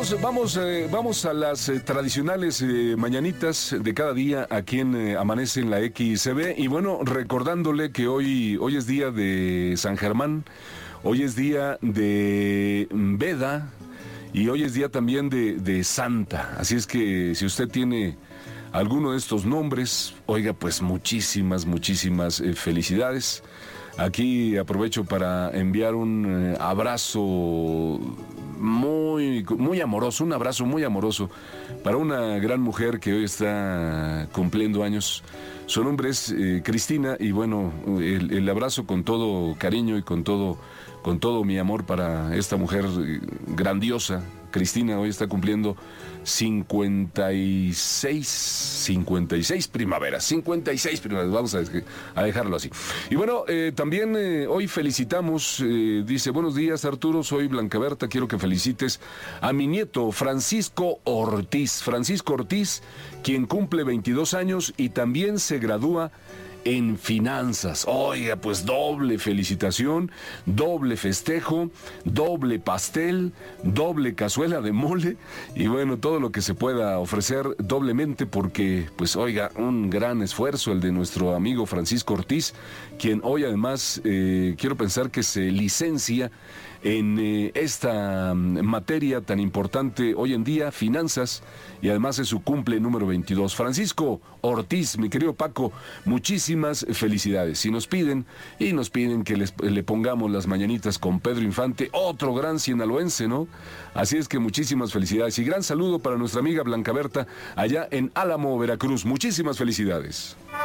vamos a las tradicionales mañanitas de cada día aquí en Amanece en la XCB. Y bueno, recordándole que hoy es día de San Germán, hoy es día de Beda y hoy es día también de Santa. Así es que si usted tiene alguno de estos nombres, oiga, pues muchísimas felicidades. Aquí aprovecho para enviar un abrazo muy amoroso, un abrazo muy amoroso para una gran mujer que hoy está cumpliendo años. Su nombre es Cristina y bueno, el abrazo con todo cariño y con todo mi amor para esta mujer grandiosa. Cristina hoy está cumpliendo 56 primaveras, vamos a dejarlo así. Y bueno, también hoy felicitamos, dice, buenos días Arturo, soy Blanca Berta, quiero que felicites a mi nieto Francisco Ortiz, quien cumple 22 años y también se gradúa en finanzas. Oiga, pues doble felicitación, doble festejo, doble pastel, doble cazuela de mole y bueno, todo lo que se pueda ofrecer doblemente porque, pues oiga, un gran esfuerzo el de nuestro amigo Francisco Ortiz, quien hoy además quiero pensar que se licencia en esta materia tan importante hoy en día, finanzas, y además es su cumple número 22. Francisco Ortiz, mi querido Paco, muchísimas felicidades. Y nos piden que le pongamos las mañanitas con Pedro Infante, otro gran sinaloense, ¿no? Así es que muchísimas felicidades y gran saludo para nuestra amiga Blanca Berta allá en Álamo, Veracruz. Muchísimas felicidades.